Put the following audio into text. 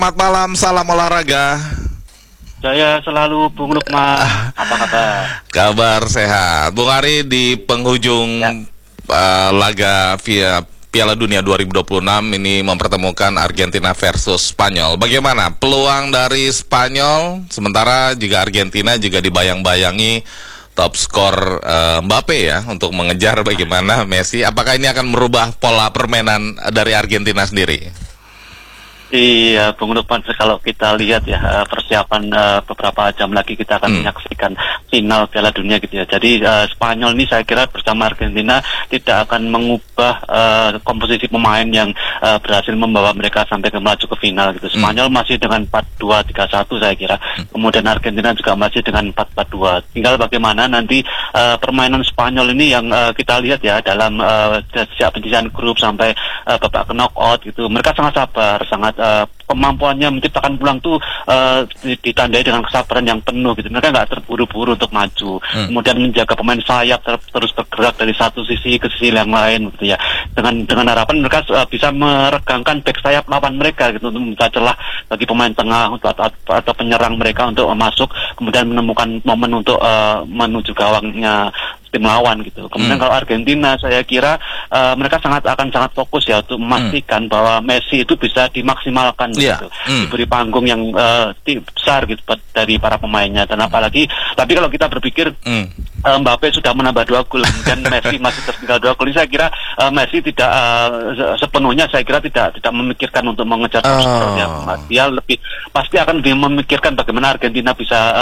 Selamat malam, salam olahraga. Saya selalu Bung Lukman. Apa kabar? Kabar sehat. Bung Ari, di penghujung laga via Piala Dunia 2026 ini mempertemukan Argentina versus Spanyol. Bagaimana peluang dari Spanyol? Sementara juga Argentina juga dibayang-bayangi top skor Mbappe ya untuk mengejar bagaimana Messi. Apakah ini akan merubah pola permainan dari Argentina sendiri? Iya, Bung Lukman, kalau kita lihat ya persiapan beberapa jam lagi kita akan menyaksikan final Piala Dunia gitu ya. Jadi Spanyol ini saya kira bersama Argentina tidak akan mengubah komposisi pemain yang berhasil membawa mereka sampai melaju ke final gitu. Spanyol masih dengan 4-2-3-1 saya kira. Kemudian Argentina juga masih dengan 4-4-2. Tinggal bagaimana nanti permainan Spanyol ini yang kita lihat ya dalam sejak penyisihan grup sampai babak knockout gitu. Mereka sangat sabar, sangat kemampuannya menciptakan peluang tuh ditandai dengan kesabaran yang penuh gitu. Mereka nggak terburu-buru untuk maju, kemudian menjaga pemain sayap terus bergerak dari satu sisi ke sisi yang lain gitu ya. Dengan harapan mereka bisa meregangkan back sayap lawan mereka gitu untuk membuka celah bagi pemain tengah atau penyerang mereka untuk masuk, kemudian menemukan momen untuk menuju gawangnya tim lawan gitu. Kemudian kalau Argentina saya kira mereka akan sangat fokus ya untuk memastikan bahwa Messi itu bisa dimaksimalkan gitu. Diberi panggung yang besar gitu dari para pemainnya. Dan apalagi tapi kalau kita berpikir Mbappe sudah menambah 2 gol dan Messi masih tertinggal 2 gol, saya kira Messi tidak sepenuhnya saya kira tidak memikirkan untuk mengejar top score ya. Dia pasti akan lebih memikirkan bagaimana Argentina bisa